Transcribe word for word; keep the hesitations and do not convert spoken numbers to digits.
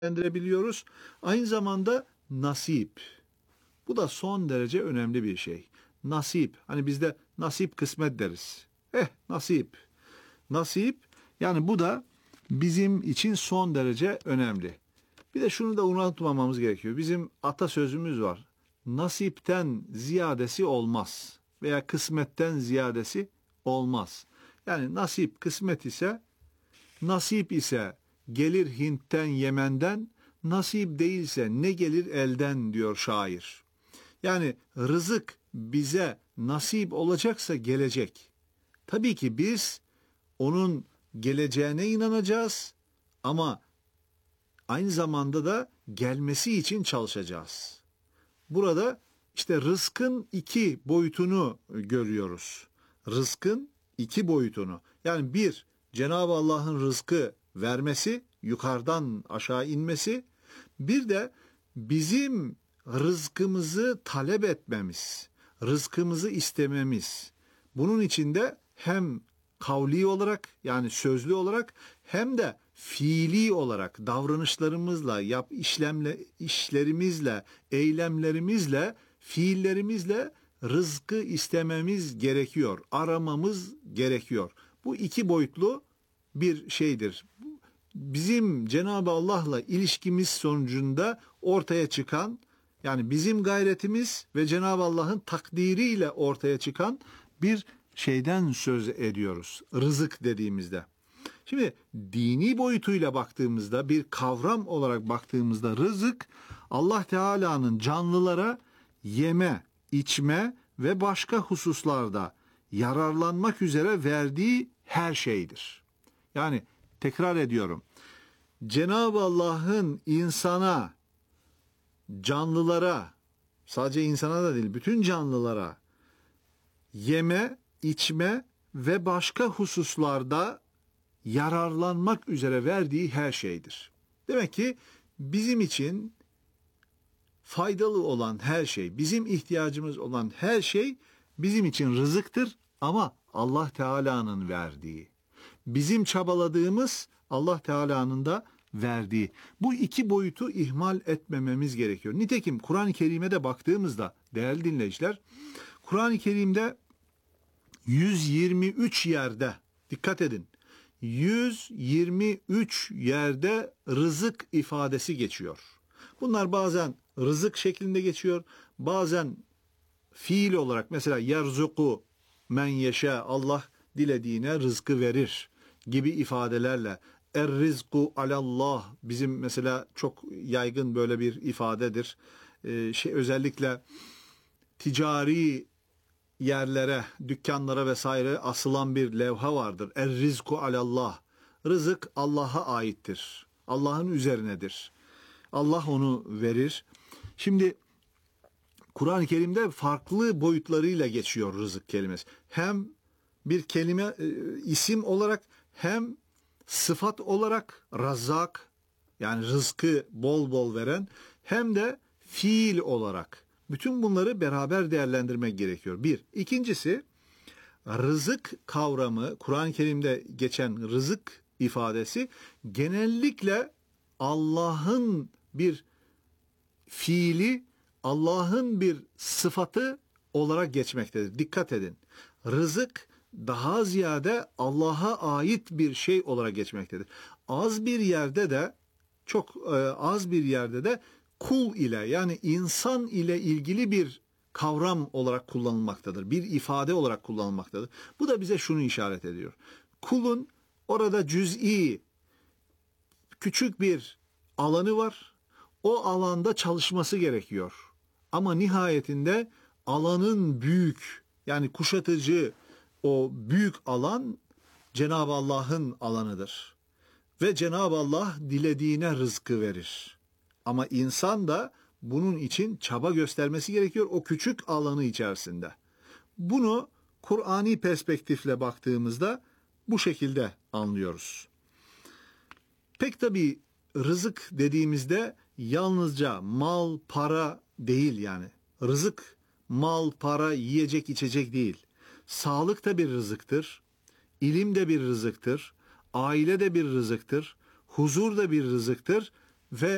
değerlendirebiliyoruz. Aynı zamanda nasip. Bu da son derece önemli bir şey. Nasip. Hani bizde nasip kısmet deriz. Eh nasip. Nasip yani bu da bizim için son derece önemli. Bir de şunu da unutmamamız gerekiyor. Bizim atasözümüz var. Nasipten ziyadesi olmaz veya kısmetten ziyadesi olmaz. Yani nasip kısmet ise, nasip ise gelir Hint'ten Yemen'den, nasip değilse ne gelir elden diyor şair. Yani rızık bize nasip olacaksa gelecek. Tabii ki biz onun geleceğine inanacağız ama aynı zamanda da gelmesi için çalışacağız. Burada işte rızkın iki boyutunu görüyoruz. Rızkın iki boyutunu. Yani bir, Cenab-ı Allah'ın rızkı vermesi, yukarıdan aşağı inmesi. Bir de bizim rızkımızı talep etmemiz, rızkımızı istememiz. Bunun içinde hem kavli olarak yani sözlü olarak hem de fiili olarak davranışlarımızla, yap işlemle, işlerimizle, eylemlerimizle, fiillerimizle rızkı istememiz gerekiyor, aramamız gerekiyor. Bu iki boyutlu bir şeydir. Bizim Cenab-ı Allah'la ilişkimiz sonucunda ortaya çıkan, yani bizim gayretimiz ve Cenab-ı Allah'ın takdiriyle ortaya çıkan bir şeyden söz ediyoruz. Rızık dediğimizde. Şimdi dini boyutuyla baktığımızda, bir kavram olarak baktığımızda rızık Allah Teala'nın canlılara yeme, içme ve başka hususlarda yararlanmak üzere verdiği her şeydir. Yani tekrar ediyorum. Cenab-ı Allah'ın insana, canlılara, sadece insana da değil, bütün canlılara yeme, içme ve başka hususlarda yararlanmak üzere verdiği her şeydir. Demek ki bizim için faydalı olan her şey, bizim ihtiyacımız olan her şey bizim için rızıktır ama Allah Teala'nın verdiği. Bizim çabaladığımız Allah Teala'nın da verdiği. Bu iki boyutu ihmal etmememiz gerekiyor. Nitekim Kur'an-ı Kerim'e de baktığımızda değerli dinleyiciler, Kur'an-ı Kerim'de yüz yirmi üç yerde, dikkat edin, yüz yirmi üç yerde rızık ifadesi geçiyor. Bunlar bazen rızık şeklinde geçiyor, bazen fiil olarak, mesela yerzuku men yeşe, Allah dilediğine rızkı verir gibi ifadelerle, er rizku alallah, bizim mesela çok yaygın böyle bir ifadedir. Ee, şey özellikle ticari yerlere, dükkanlara vesaire asılan bir levha vardır. Er rizku alallah. Rızık Allah'a aittir. Allah'ın üzerinedir. Allah onu verir. Şimdi Kur'an-ı Kerim'de farklı boyutlarıyla geçiyor rızık kelimesi. Hem bir kelime, e, isim olarak, hem sıfat olarak Razzak, yani rızkı bol bol veren, hem de fiil olarak. Bütün bunları beraber değerlendirmek gerekiyor. Bir. İkincisi, rızık kavramı, Kur'an-ı Kerim'de geçen rızık ifadesi genellikle Allah'ın bir fiili, Allah'ın bir sıfatı olarak geçmektedir. Dikkat edin. Rızık daha ziyade Allah'a ait bir şey olarak geçmektedir. Az bir yerde de, çok e, az bir yerde de kul ile, yani insan ile ilgili bir kavram olarak kullanılmaktadır. Bir ifade olarak kullanılmaktadır. Bu da bize şunu işaret ediyor. Kulun orada cüz'i, küçük bir alanı var. O alanda çalışması gerekiyor. Ama nihayetinde alanın büyük, yani kuşatıcı o büyük alan Cenab-ı Allah'ın alanıdır. Ve Cenab-ı Allah dilediğine rızkı verir. Ama insan da bunun için çaba göstermesi gerekiyor o küçük alanı içerisinde. Bunu Kur'ani perspektifle baktığımızda bu şekilde anlıyoruz. Pek tabii rızık dediğimizde yalnızca mal, para değil yani. Rızık, mal, para, yiyecek, içecek değil. Sağlık da bir rızıktır. İlim de bir rızıktır. Aile de bir rızıktır. Huzur da bir rızıktır. Ve